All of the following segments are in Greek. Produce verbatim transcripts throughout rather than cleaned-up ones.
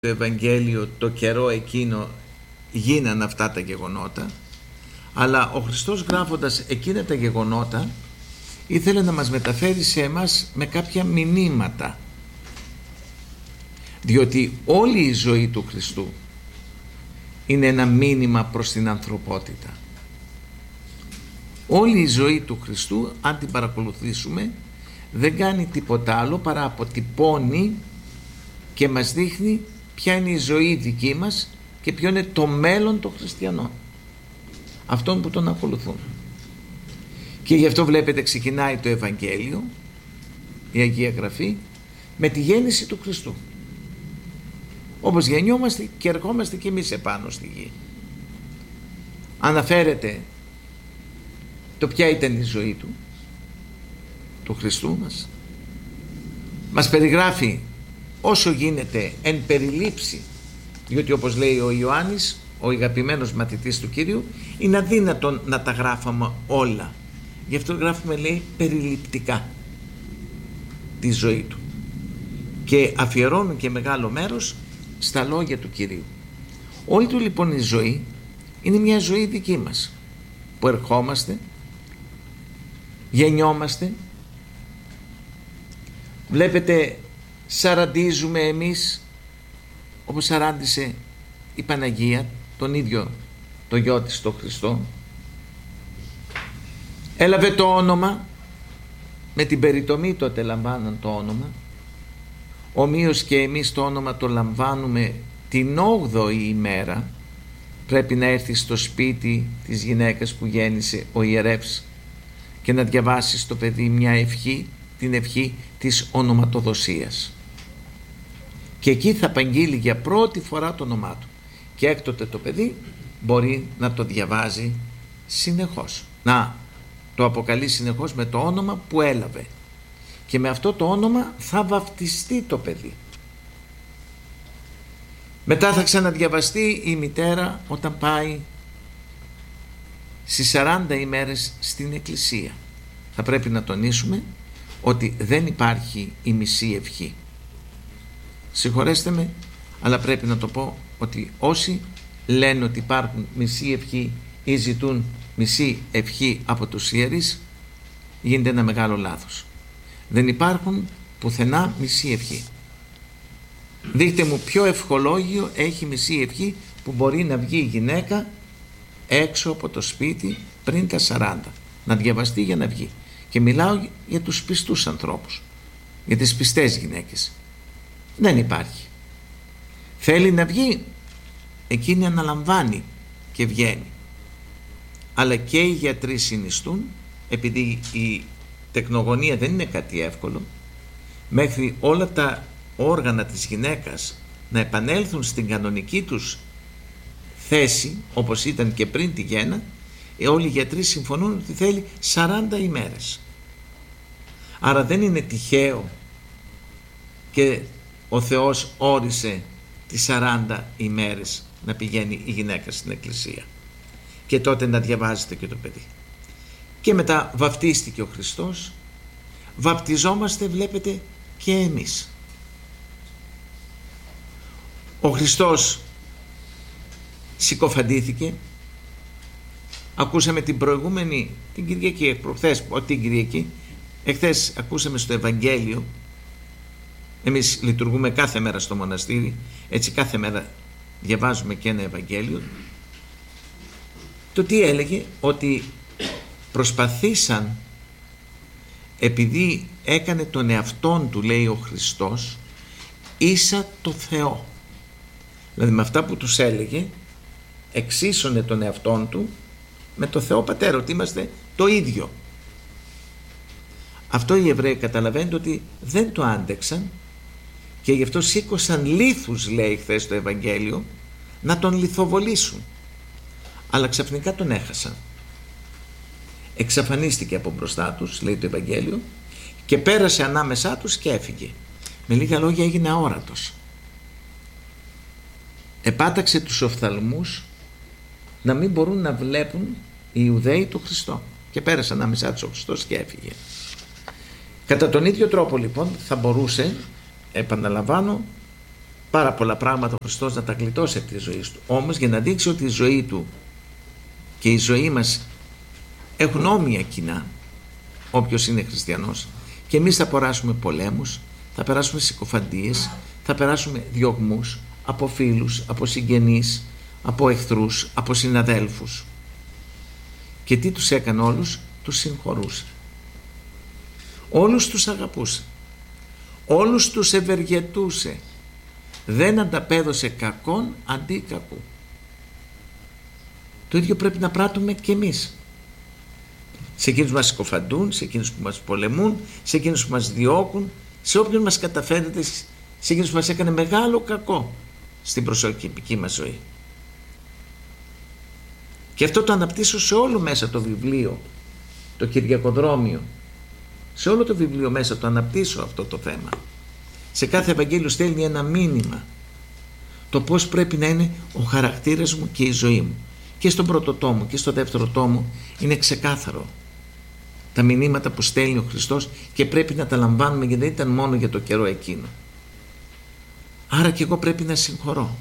το Ευαγγέλιο το καιρό εκείνο γίναν αυτά τα γεγονότα, αλλά ο Χριστός γράφοντας εκείνα τα γεγονότα ήθελε να μας μεταφέρει σε εμάς με κάποια μηνύματα, διότι όλη η ζωή του Χριστού είναι ένα μήνυμα προς την ανθρωπότητα. Όλη η ζωή του Χριστού, αν την παρακολουθήσουμε, δεν κάνει τίποτα άλλο παρά αποτυπώνει και μας δείχνει ποια είναι η ζωή δική μας και ποιο είναι το μέλλον των χριστιανών, αυτών που τον ακολουθούν. Και γι' αυτό βλέπετε ξεκινάει το Ευαγγέλιο, η Αγία Γραφή, με τη γέννηση του Χριστού. Όπως γεννιόμαστε και ερχόμαστε και εμείς επάνω στη γη. Αναφέρεται το ποια ήταν η ζωή του, του Χριστού μας. Μας περιγράφει όσο γίνεται εν περιλήψη, διότι όπως λέει ο Ιωάννης, ο αγαπημένος μαθητής του Κύριου, είναι αδύνατον να τα γράφαμε όλα. Γι' αυτό γράφουμε, λέει, περιληπτικά τη ζωή του και αφιερώνουν και μεγάλο μέρος στα λόγια του Κυρίου. Όλη του λοιπόν η ζωή είναι μια ζωή δική μας, που ερχόμαστε, γεννιόμαστε, βλέπετε, σαραντίζουμε εμείς όπως σαράντισε η Παναγία τον ίδιο το γιο της, το Χριστό. Έλαβε το όνομα, με την περιτομή τότε λαμβάναν το όνομα, ομοίως και εμείς το όνομα το λαμβάνουμε την όγδοη ημέρα. Πρέπει να έρθει στο σπίτι της γυναίκας που γέννησε ο ιερεύς και να διαβάσει στο παιδί μια ευχή, την ευχή της ονοματοδοσίας, και εκεί θα απαγγείλει για πρώτη φορά το όνομά του, και έκτοτε το παιδί μπορεί να το διαβάζει συνεχώς, να το αποκαλεί συνεχώς με το όνομα που έλαβε, και με αυτό το όνομα θα βαφτιστεί το παιδί. Μετά θα ξαναδιαβαστεί η μητέρα όταν πάει στις σαράντα ημέρες στην εκκλησία. Θα πρέπει να τονίσουμε ότι δεν υπάρχει η μισή ευχή. Συγχωρέστε με, αλλά πρέπει να το πω, ότι όσοι λένε ότι υπάρχουν μισή ευχή ή ζητούν μισή ευχή από τους ιερείς, γίνεται ένα μεγάλο λάθος. Δεν υπάρχουν πουθενά μισή ευχή. Δείχτε μου ποιο ευχολόγιο έχει μισή ευχή που μπορεί να βγει η γυναίκα έξω από το σπίτι πριν τα σαράντα, να διαβαστεί για να βγει. Και μιλάω για τους πιστούς ανθρώπους, για τις πιστές γυναίκες. Δεν υπάρχει. Θέλει να βγει, εκείνη αναλαμβάνει και βγαίνει. Αλλά και οι γιατροί συνιστούν, επειδή η τεκνογωνία δεν είναι κάτι εύκολο, μέχρι όλα τα όργανα της γυναίκας να επανέλθουν στην κανονική τους θέση, όπως ήταν και πριν τη γέννα, όλοι οι γιατροί συμφωνούν ότι θέλει σαράντα ημέρες. Άρα δεν είναι τυχαίο και ο Θεός όρισε τις σαράντα ημέρες να πηγαίνει η γυναίκα στην εκκλησία και τότε να διαβάζεται και το παιδί. Και μετά βαπτίστηκε ο Χριστός, βαπτιζόμαστε, βλέπετε, και εμείς. Ο Χριστός συκοφαντήθηκε. Ακούσαμε την προηγούμενη, την Κυριακή, προχθές, όχι την Κυριακή, εχθές ακούσαμε στο Ευαγγέλιο. Εμείς λειτουργούμε κάθε μέρα στο μοναστήρι, έτσι κάθε μέρα διαβάζουμε και ένα Ευαγγέλιο. Το τι έλεγε, ότι προσπαθήσαν, επειδή έκανε τον εαυτόν του, λέει ο Χριστός, ίσα το Θεό. Δηλαδή με αυτά που τους έλεγε εξίσωνε τον εαυτόν του με το Θεό Πατέρα, ότι είμαστε το ίδιο. Αυτό οι Εβραίοι καταλαβαίνετε ότι δεν το άντεξαν, και γι' αυτό σήκωσαν λίθους, λέει χθες το Ευαγγέλιο, να τον λιθοβολήσουν, αλλά ξαφνικά τον έχασαν. Εξαφανίστηκε από μπροστά τους, λέει το Ευαγγέλιο, και πέρασε ανάμεσά τους και έφυγε. Με λίγα λόγια έγινε αόρατος. Επάταξε τους οφθαλμούς να μην μπορούν να βλέπουν οι Ιουδαίοι του Χριστό, και πέρασε ανάμεσά τους ο Χριστός και έφυγε. Κατά τον ίδιο τρόπο λοιπόν θα μπορούσε, επαναλαμβάνω, πάρα πολλά πράγματα ο Χριστός να τα γλιτώσει από τη ζωή του. Όμως για να δείξει ότι η ζωή του και η ζωή μας έχουν όμοια κοινά, όποιος είναι χριστιανός, και εμείς θα περάσουμε πολέμους, θα περάσουμε συκοφαντίες, θα περάσουμε διωγμούς από φίλους, από συγγενείς, από εχθρούς, από συναδέλφους. Και τι τους έκανε όλους? Τους συγχωρούσε. Όλους τους αγαπούσε. Όλους τους ευεργετούσε. Δεν ανταπέδωσε κακόν αντί κακού. Το ίδιο πρέπει να πράττουμε και εμείς. Σε εκείνους που μας συκοφαντούν, σε εκείνους που μας πολεμούν, σε εκείνους που μας διώκουν, σε όποιον μας καταφέρεται, σε εκείνους που μας έκανε μεγάλο κακό στην προσωπική μας ζωή. Και αυτό το αναπτύσσω σε όλο μέσα το βιβλίο, το Κυριακοδρόμιο. Σε όλο το βιβλίο μέσα το αναπτύσσω αυτό το θέμα. Σε κάθε Ευαγγέλιο στέλνει ένα μήνυμα. Το πώς πρέπει να είναι ο χαρακτήρας μου και η ζωή μου. Και στον πρώτο τόμο και στο δεύτερο τόμο είναι ξεκάθαρο τα μηνύματα που στέλνει ο Χριστός και πρέπει να τα λαμβάνουμε, γιατί δεν ήταν μόνο για το καιρό εκείνο. Άρα και εγώ πρέπει να συγχωρώ.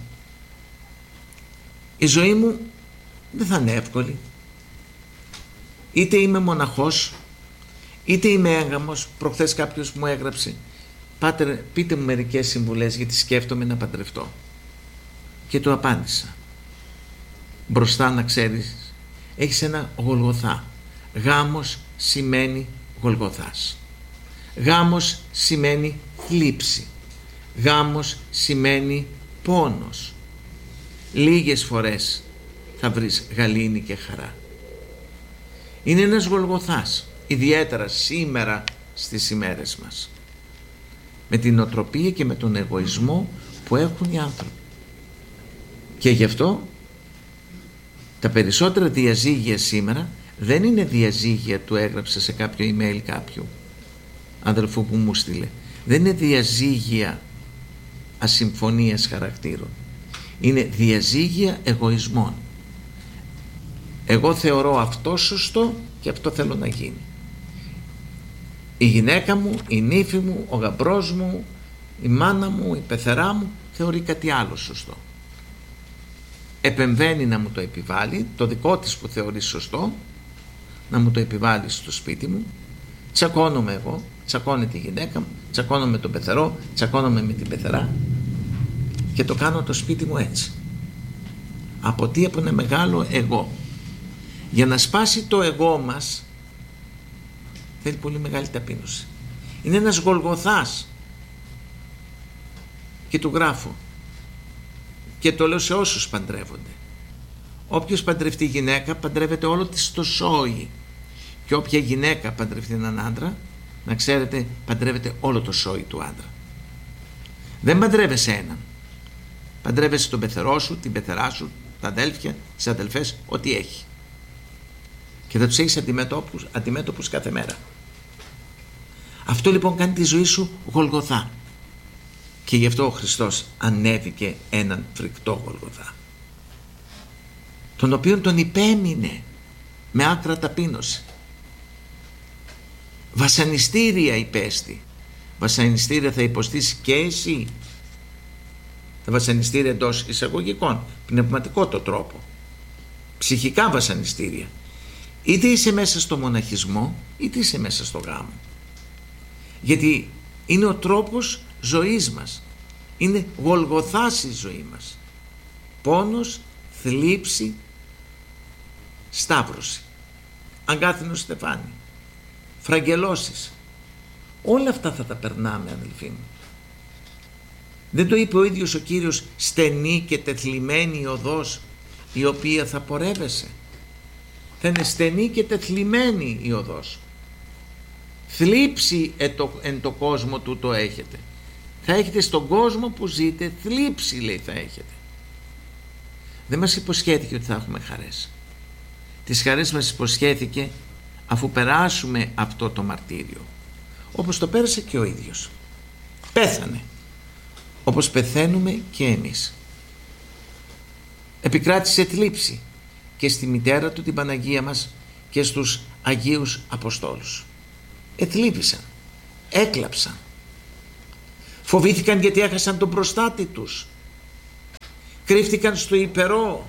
Η ζωή μου δεν θα είναι εύκολη. Είτε είμαι μοναχός, είτε είμαι έγγαμος. Προχθές κάποιος μου έγραψε: «Πάτερ, πείτε μου μερικές συμβουλές, γιατί σκέφτομαι να παντρευτώ». Και του απάντησα: μπροστά να ξέρεις, έχεις ένα Γολγοθά. Γάμος σημαίνει Γολγοθάς. Γάμος σημαίνει θλίψη. Γάμος σημαίνει πόνος. Λίγες φορές θα βρεις γαλήνη και χαρά. Είναι ένας Γολγοθάς, ιδιαίτερα σήμερα στις ημέρες μας, με την οτροπία και με τον εγωισμό που έχουν οι άνθρωποι. Και γι' αυτό τα περισσότερα διαζύγια σήμερα δεν είναι διαζύγια, του έγραψε σε κάποιο email κάποιου αδελφού που μου στείλε, δεν είναι διαζύγια ασυμφωνίας χαρακτήρων, είναι διαζύγια εγωισμών. Εγώ θεωρώ αυτό σωστό και αυτό θέλω να γίνει. Η γυναίκα μου, η νύφη μου, ο γαμπρός μου, η μάνα μου, η πεθερά μου θεωρεί κάτι άλλο σωστό. Επεμβαίνει να μου το επιβάλλει, το δικό της που θεωρεί σωστό, να μου το επιβάλλει στο σπίτι μου. Τσακώνομαι εγώ, τσακώνεται η γυναίκα μου, τσακώνομαι με τον πεθερό, τσακώνομαι με την πεθερά και το κάνω το σπίτι μου έτσι. Από τι? Από ένα μεγάλο εγώ. Για να σπάσει το εγώ μας θέλει πολύ μεγάλη ταπείνωση. Είναι ένας Γολγοθάς. Και του γράφω και το λέω σε όσους παντρεύονται: όποιος παντρευτεί γυναίκα παντρεύεται όλο της το σόι, και όποια γυναίκα παντρευτεί έναν άντρα, να ξέρετε, παντρεύεται όλο το σόι του άντρα. Δεν παντρεύεσαι έναν, παντρεύεσαι τον πεθερό σου, την πεθερά σου, τα αδέλφια, τις αδελφές, ό,τι έχει, και θα τους έχεις αντιμέτωπους, αντιμέτωπους κάθε μέρα. Αυτό λοιπόν κάνει τη ζωή σου Γολγοθά. Και γι' αυτό ο Χριστός ανέβηκε έναν φρικτό Γολγοθά, τον οποίον τον υπέμεινε με άκρα ταπείνωση. Βασανιστήρια υπέστη. Βασανιστήρια θα υποστείς και εσύ. Τα βασανιστήρια εντός εισαγωγικών, πνευματικό το τρόπο, ψυχικά βασανιστήρια. Είτε είσαι μέσα στο μοναχισμό, είτε είσαι μέσα στο γάμο. Γιατί είναι ο τρόπος ζωής μας. Είναι Γολγοθάς η ζωή μας. Πόνος, θλίψη, σταύρωση, αγκάθινο στεφάνι, φραγγελώσεις. Όλα αυτά θα τα περνάμε, αδελφοί μου. Δεν το είπε ο ίδιος ο Κύριος: στενή και τεθλιμμένη η οδός η οποία θα πορεύεσαι? Θα είναι στενή και τεθλιμμένη η οδός. Θλίψη εν το κόσμο του το έχετε. Θα έχετε στον κόσμο που ζείτε θλίψη, λέει, θα έχετε. Δεν μας υποσχέθηκε ότι θα έχουμε χαρές. Τις χαρές μας υποσχέθηκε αφού περάσουμε αυτό το μαρτύριο, όπως το πέρασε και ο ίδιος. Πέθανε όπως πεθαίνουμε και εμείς. Επικράτησε θλίψη και στη μητέρα του την Παναγία μας και στους Αγίους Αποστόλους. Εθλίβησαν, έκλαψαν. Φοβήθηκαν γιατί έχασαν τον προστάτη τους. Κρύφτηκαν στο υπερό.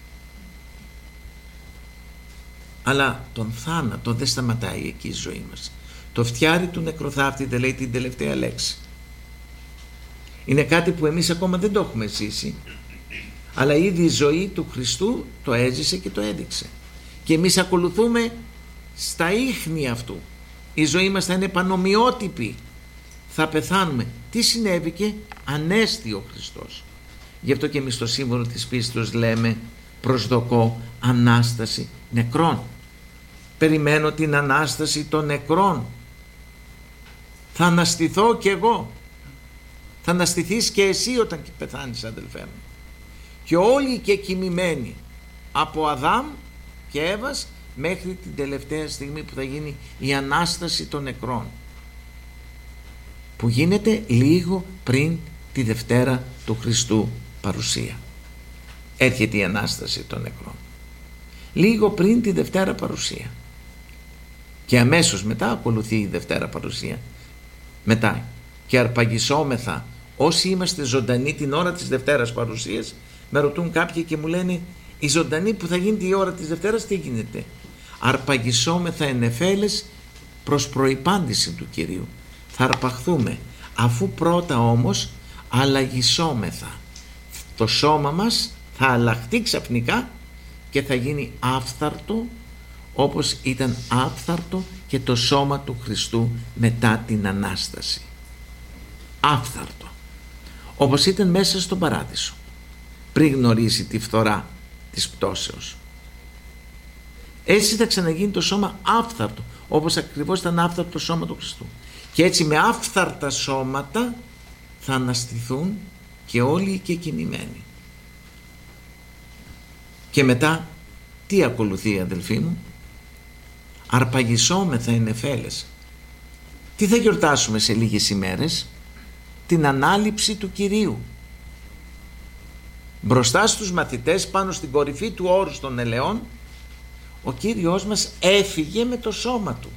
Αλλά τον θάνατο δεν σταματάει εκεί η ζωή μας. Το φτιάρι του νεκροθάφτη δεν λέει την τελευταία λέξη. Είναι κάτι που εμείς ακόμα δεν το έχουμε ζήσει, αλλά ήδη η ζωή του Χριστού το έζησε και το έδειξε. Και εμείς ακολουθούμε στα ίχνη αυτού. Η ζωή μας θα είναι πανομοιότυπη. Θα πεθάνουμε. Τι συνέβηκε? Ανέστη ο Χριστός. Γι' αυτό και εμείς στο σύμβολο της πίστεως λέμε προσδοκώ Ανάσταση νεκρών. Περιμένω την Ανάσταση των νεκρών. Θα αναστηθώ κι εγώ. Θα αναστηθείς και εσύ όταν πεθάνεις, αδελφέ μου. Και όλοι και κοιμημένοι από Αδάμ και Εύας μέχρι την τελευταία στιγμή που θα γίνει η Ανάσταση των νεκρών, που γίνεται λίγο πριν τη Δευτέρα του Χριστού παρουσία. Έρχεται η Ανάσταση των νεκρών λίγο πριν τη Δευτέρα παρουσία και αμέσως μετά ακολουθεί η Δευτέρα παρουσία. Μετά και αρπαγισόμεθα όσοι είμαστε ζωντανοί την ώρα της Δευτέρας παρουσίας. Με ρωτούν κάποιοι και μου λένε η ζωντανή που θα γίνει τη ώρα της Δευτέρας τι γίνεται? Αρπαγισόμεθα εν νεφέλες προς προϋπάντηση του Κυρίου. Θα αρπαχθούμε, αφού πρώτα όμως αλλαγισόμεθα. Το σώμα μας θα αλλάχτεί ξαφνικά και θα γίνει άφθαρτο, όπως ήταν άφθαρτο και το σώμα του Χριστού μετά την Ανάσταση. Άφθαρτο, όπως ήταν μέσα στον Παράδεισο πριν γνωρίσει τη φθορά της πτώσεως. Έτσι θα ξαναγίνει το σώμα άφθαρτο, όπως ακριβώς ήταν άφθαρτο το σώμα του Χριστού. Και έτσι με άφθαρτα σώματα θα αναστηθούν και όλοι οι κεκοιμημένοι. Και μετά τι ακολουθεί, αδελφοί μου? Αρπαγισόμεθα εν νεφέλες. Τι θα γιορτάσουμε σε λίγες ημέρες? Την ανάληψη του Κυρίου. Μπροστά στους μαθητές, πάνω στην κορυφή του όρους των ελαιών, ο Κύριος μας έφυγε με το σώμα του.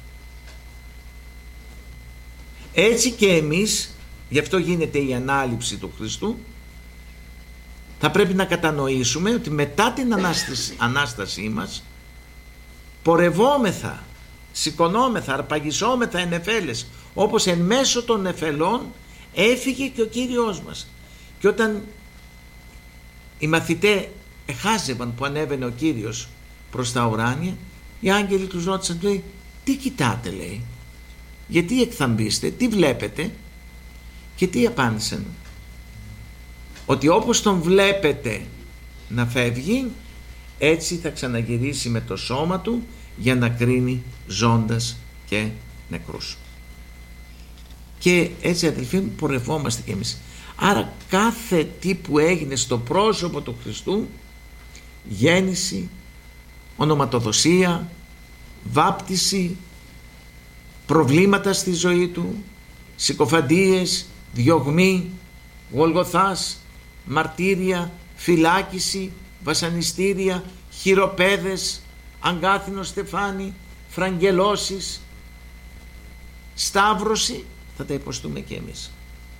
Έτσι και εμείς, γι' αυτό γίνεται η ανάληψη του Χριστού, θα πρέπει να κατανοήσουμε ότι μετά την Ανάσταση, Ανάστασή μας πορευόμεθα, σηκωνόμεθα, αρπαγισόμεθα εν νεφέλες, όπως εν μέσω των νεφελών έφυγε και ο Κύριος μας. Και όταν οι μαθητές εχάζευαν που ανέβαινε ο Κύριος προς τα ουράνια, οι άγγελοι τους ρώτησαν, λέει, τι κοιτάτε, λέει, γιατί εκθαμπείστε, τι βλέπετε? Και τι απάντησαν? Ότι όπως τον βλέπετε να φεύγει, έτσι θα ξαναγυρίσει με το σώμα του για να κρίνει ζώντας και νεκρούς. Και έτσι, αδελφοί μου, πορευόμαστε κι εμείς. Άρα κάθε τι που έγινε στο πρόσωπο του Χριστού, γέννηση, ονοματοδοσία, βάπτιση, προβλήματα στη ζωή του, συκοφαντίες, διωγμή, γολγοθάς, μαρτύρια, φυλάκιση, βασανιστήρια, χειροπέδες, αγκάθινο στεφάνι, φραγγελώσεις, σταύρωση, θα τα υποστούμε και εμείς.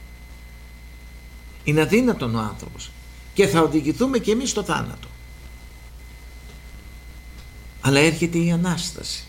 Είναι αδύνατον ο άνθρωπος και θα οδηγηθούμε και εμείς στο θάνατο. Αλλά έρχεται η Ανάσταση.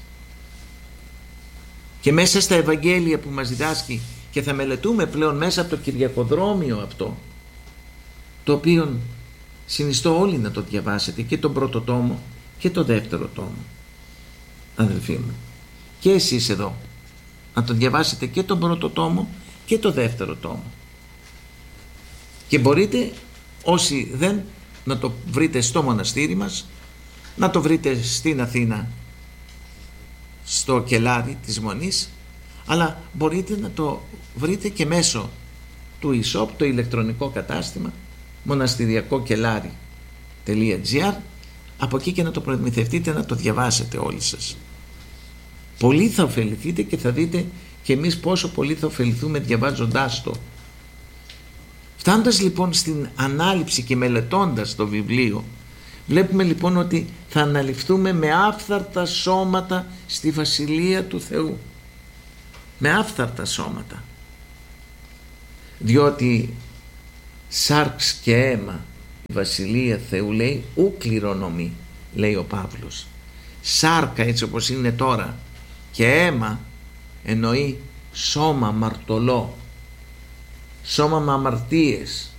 Και μέσα στα Ευαγγέλια που μας διδάσκει και θα μελετούμε πλέον μέσα από το Κυριακοδρόμιο αυτό, το οποίο συνιστώ όλοι να το διαβάσετε, και τον πρώτο τόμο και το δεύτερο τόμο, αδελφοί μου, και εσείς εδώ να το διαβάσετε και τον πρώτο τόμο και το δεύτερο τόμο. Και μπορείτε, όσοι δεν, να το βρείτε στο μοναστήρι μας, να το βρείτε στην Αθήνα στο κελάρι της Μονής, αλλά μπορείτε να το βρείτε και μέσω του e-shop, το ηλεκτρονικό κατάστημα μοναστηριακό κελάρι τελεία τζι άρ, από εκεί και να το προμηθευτείτε, να το διαβάσετε όλοι σας. Πολύ θα ωφεληθείτε και θα δείτε και εμείς πόσο πολύ θα ωφεληθούμε διαβάζοντάς το. Φτάνοντας λοιπόν στην ανάληψη και μελετώντας το βιβλίο, βλέπουμε λοιπόν ότι θα αναληφθούμε με άφθαρτα σώματα στη Βασιλεία του Θεού. Με άφθαρτα σώματα. διότι σάρξ και αίμα η Βασιλεία Θεού, λέει, ου κληρονομεί, λέει ο Παύλος. Σάρκα έτσι όπως είναι τώρα και αίμα εννοεί σώμα μαρτωλό, σώμα με αμαρτίες,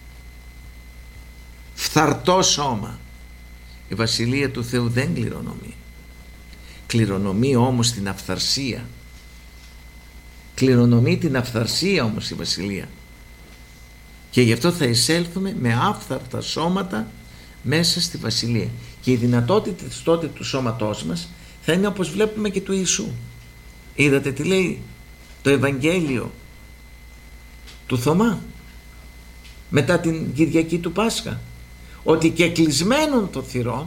φθαρτό σώμα. Η Βασιλεία του Θεού δεν κληρονομεί. Κληρονομεί όμως την αυθαρσία. Κληρονομεί την αυθαρσία όμως η Βασιλεία. Και γι' αυτό θα εισέλθουμε με άφθαρτα σώματα μέσα στη Βασιλεία. Και η δυνατότητα τότε του σώματός μας θα είναι όπως βλέπουμε και του Ιησού. Είδατε τι λέει το Ευαγγέλιο του Θωμά μετά την Κυριακή του Πάσχα, ότι και κλεισμένων των θυρών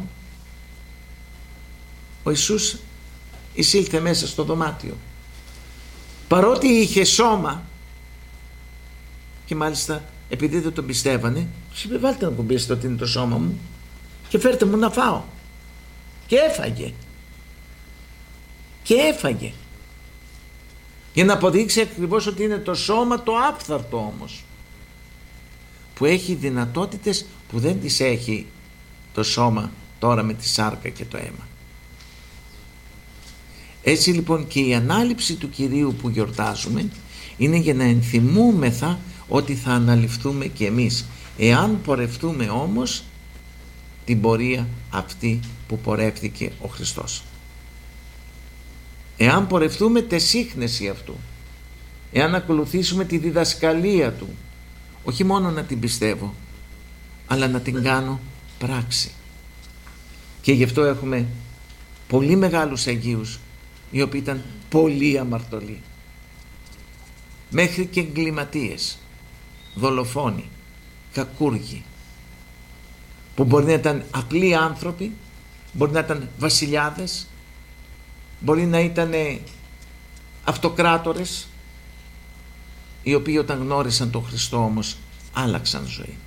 ο Ιησούς εισήλθε μέσα στο δωμάτιο, παρότι είχε σώμα, και μάλιστα επειδή δεν τον πιστεύανε, τους είπε βάλτε να κουμπίσετε ότι είναι το σώμα μου και φέρτε μου να φάω. Και έφαγε. Και έφαγε. Για να αποδείξει ακριβώς ότι είναι το σώμα το άφθαρτο όμως, που έχει δυνατότητες που δεν τις έχει το σώμα τώρα με τη σάρκα και το αίμα. Έτσι λοιπόν και η ανάληψη του Κυρίου που γιορτάζουμε είναι για να ενθυμούμεθα ότι θα αναληφθούμε και εμείς, εάν πορευτούμε όμως την πορεία αυτή που πορεύθηκε ο Χριστός. Εάν πορευτούμε τε σύχνεση αυτού, εάν ακολουθήσουμε τη διδασκαλία του, όχι μόνο να την πιστεύω, αλλά να την κάνω πράξη. Και γι' αυτό έχουμε πολύ μεγάλους Αγίους, οι οποίοι ήταν πολύ αμαρτωλοί, μέχρι και εγκληματίες, δολοφόνοι, κακούργοι, που μπορεί να ήταν απλοί άνθρωποι, μπορεί να ήταν βασιλιάδες, μπορεί να ήταν αυτοκράτορες, οι οποίοι όταν γνώρισαν τον Χριστό όμως άλλαξαν ζωή.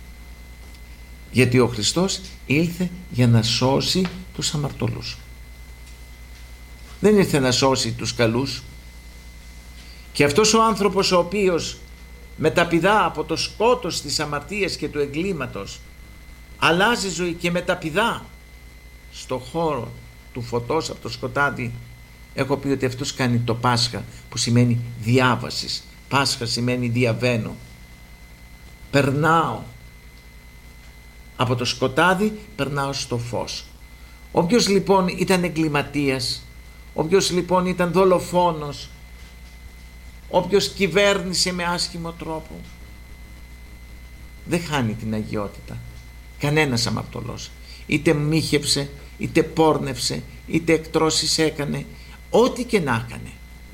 Γιατί ο Χριστός ήλθε για να σώσει τους αμαρτωλούς. Δεν ήρθε να σώσει τους καλούς. Και αυτός ο άνθρωπος ο οποίος μεταπηδά από το σκότος της αμαρτίας και του εγκλήματος, αλλάζει ζωή και μεταπηδά στο χώρο του φωτός από το σκοτάδι, έχω πει ότι αυτός κάνει το Πάσχα, που σημαίνει διάβασης. Πάσχα σημαίνει διαβαίνω, περνάω από το σκοτάδι, περνάω στο φως. Όποιος λοιπόν ήταν εγκληματίας, όποιος λοιπόν ήταν δολοφόνος, όποιος κυβέρνησε με άσχημο τρόπο, δεν χάνει την αγιότητα. Κανένας αμαρτωλός, είτε μύχευσε, είτε πόρνευσε, είτε εκτρώσεις έκανε, ό,τι και να έκανε,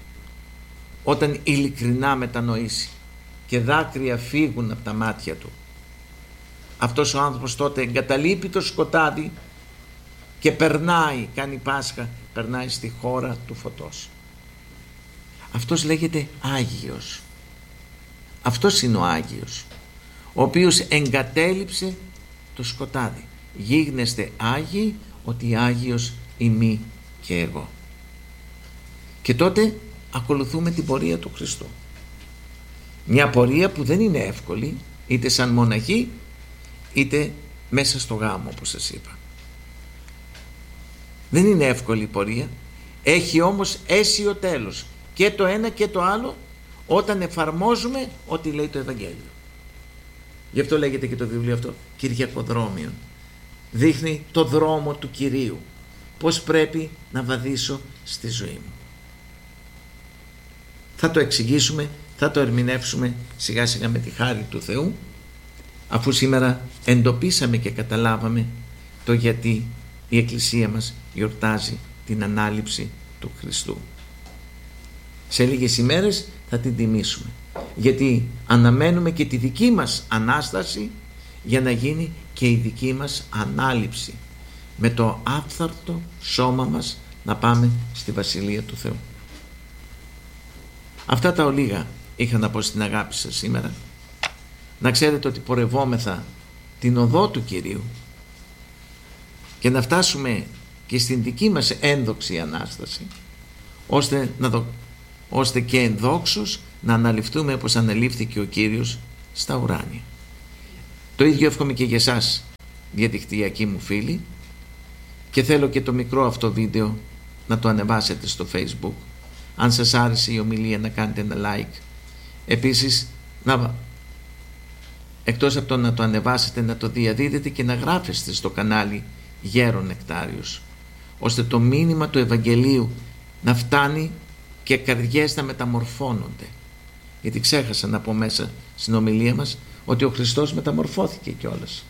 όταν ειλικρινά μετανοήσει και δάκρυα φύγουν από τα μάτια του, αυτός ο άνθρωπος τότε εγκαταλείπει το σκοτάδι και περνάει, κάνει Πάσχα, περνάει στη χώρα του φωτός. Αυτός λέγεται Άγιος. Αυτός είναι ο Άγιος, ο οποίος εγκατέλειψε το σκοτάδι. Γίγνεστε Άγιοι, ότι Άγιος ημί και εγώ. Και τότε ακολουθούμε την πορεία του Χριστού. Μια πορεία που δεν είναι εύκολη, είτε σαν μοναχοί, είτε μέσα στο γάμο, όπως σας είπα. Δεν είναι εύκολη η πορεία, έχει όμως αίσιο τέλος. Και το ένα και το άλλο, όταν εφαρμόζουμε ό,τι λέει το Ευαγγέλιο. Γι' αυτό λέγεται και το βιβλίο αυτό Κυριακοδρόμιον. Δείχνει το δρόμο του Κυρίου, πώς πρέπει να βαδίσω στη ζωή μου. Θα το εξηγήσουμε, θα το ερμηνεύσουμε σιγά σιγά με τη χάρη του Θεού, αφού σήμερα εντοπίσαμε και καταλάβαμε το γιατί η Εκκλησία μας γιορτάζει την Ανάληψη του Χριστού. Σε λίγες ημέρες θα την τιμήσουμε, γιατί αναμένουμε και τη δική μας Ανάσταση για να γίνει και η δική μας Ανάληψη, με το άφθαρτο σώμα μας να πάμε στη Βασιλεία του Θεού. Αυτά τα ολίγα είχα να πω στην αγάπη σας σήμερα. Να ξέρετε ότι πορευόμεθα την οδό του Κυρίου και να φτάσουμε και στην δική μας ένδοξη Ανάσταση, ώστε, να δο... ώστε και ενδόξως να αναληφθούμε όπως αναλήφθηκε ο Κύριος στα ουράνια. Το ίδιο εύχομαι και για εσάς, διαδικτυακοί μου φίλοι, και θέλω και το μικρό αυτό βίντεο να το ανεβάσετε στο Facebook. Αν σας άρεσε η ομιλία, να κάνετε ένα like. Επίσης, να, εκτός από το να το ανεβάσετε, να το διαδίδετε και να γράφεστε στο κανάλι Γέρον Νεκτάριος, ώστε το μήνυμα του Ευαγγελίου να φτάνει και καρδιές να μεταμορφώνονται. Γιατί ξέχασα να πω μέσα στην ομιλία μας ότι ο Χριστός μεταμορφώθηκε κιόλας.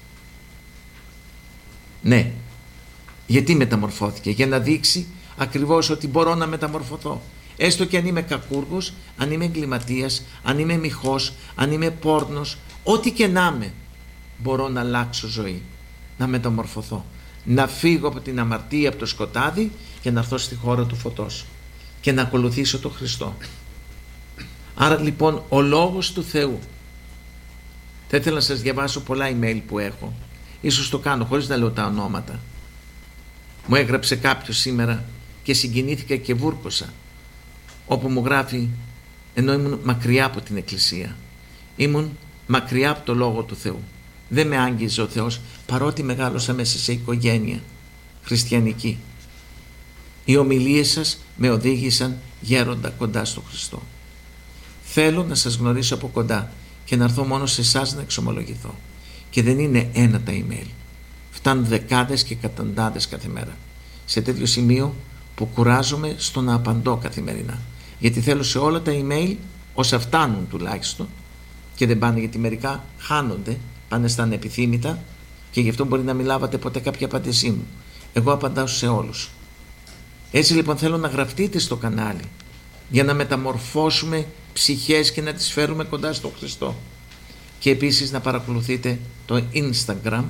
Ναι, γιατί μεταμορφώθηκε? Για να δείξει ακριβώς ότι μπορώ να μεταμορφωθώ. Έστω και αν είμαι κακούργος, αν είμαι εγκληματίας, αν είμαι μοιχός, αν είμαι πόρνος, ό,τι και να είμαι, μπορώ να αλλάξω ζωή, να μεταμορφωθώ, να φύγω από την αμαρτία, από το σκοτάδι και να έρθω στη χώρα του φωτός και να ακολουθήσω τον Χριστό. Άρα λοιπόν ο Λόγος του Θεού, θα ήθελα να σας διαβάσω πολλά email που έχω, ίσως το κάνω χωρίς να λέω τα ονόματα. Μου έγραψε κάποιος σήμερα και συγκινήθηκα και βούρκωσα, όπου μου γράφει, ενώ ήμουν μακριά από την Εκκλησία, ήμουν μακριά από το Λόγο του Θεού, δεν με άγγιζε ο Θεός, παρότι μεγάλωσα μέσα σε οικογένεια χριστιανική. Οι ομιλίες σας με οδήγησαν γέροντα κοντά στο Χριστό. Θέλω να σας γνωρίσω από κοντά και να έρθω μόνο σε εσάς να εξομολογηθώ. Και δεν είναι ένα τα email. Φτάνουν δεκάδες και εκατοντάδες κάθε μέρα. Σε τέτοιο σημείο που κουράζομαι στο να απαντώ καθημερινά. Γιατί θέλω σε όλα τα email, όσα φτάνουν τουλάχιστον, και δεν πάνε, γιατί μερικά χάνονται, πάνε στα ανεπιθύμητα και γι' αυτό μπορεί να μην λάβατε ποτέ κάποια απάντησή μου. Εγώ απαντάω σε όλους. Έτσι λοιπόν θέλω να γραφτείτε στο κανάλι για να μεταμορφώσουμε ψυχές και να τις φέρουμε κοντά στο Χριστό. Και επίσης να παρακολουθείτε το Instagram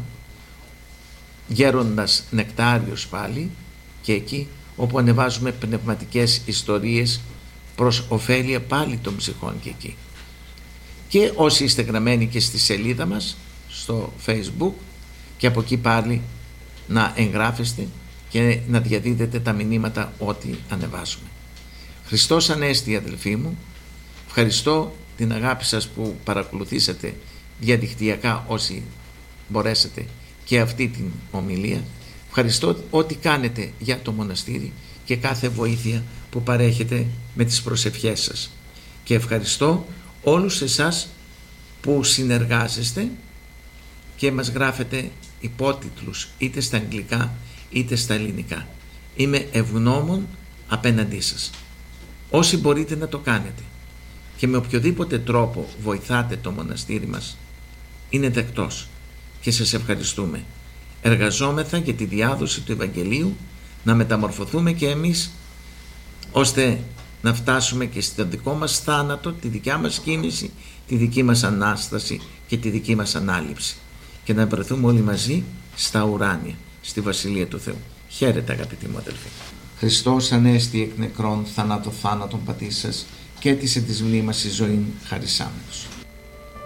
Γέροντας Νεκτάριος πάλι, και εκεί όπου ανεβάζουμε πνευματικές ιστορίες προς ωφέλεια πάλι των ψυχών και εκεί. Και όσοι είστε γραμμένοι και στη σελίδα μας στο Facebook, και από εκεί πάλι να εγγράφεστε και να διαδίδετε τα μηνύματα ό,τι ανεβάζουμε. Χριστός Ανέστη, αδελφοί μου. Ευχαριστώ την αγάπη σας που παρακολουθήσατε διαδικτυακά όσοι μπορέσατε και αυτή την ομιλία. Ευχαριστώ ό,τι κάνετε για το μοναστήρι και κάθε βοήθεια που παρέχετε με τις προσευχές σας. Και ευχαριστώ όλους εσάς που συνεργάζεστε και μας γράφετε υπότιτλους είτε στα αγγλικά είτε στα ελληνικά. Είμαι ευγνώμων απέναντί σας. Όσοι μπορείτε να το κάνετε και με οποιοδήποτε τρόπο βοηθάτε το μοναστήρι μας, είναι δεκτός και σας ευχαριστούμε. Εργαζόμεθα για τη διάδοση του Ευαγγελίου, να μεταμορφωθούμε και εμείς, ώστε να φτάσουμε και στο δικό μας θάνατο, τη δικιά μας κίνηση, τη δική μας Ανάσταση και τη δική μας Ανάληψη, και να βρεθούμε όλοι μαζί στα ουράνια, στη Βασιλεία του Θεού. Χαίρετε αγαπητοί μου αδελφοί. Χριστός Ανέστη εκ νεκρών θανάτω θάνατον πατήσας και έτησε της μνήμας η ζωή χαρισάμενος.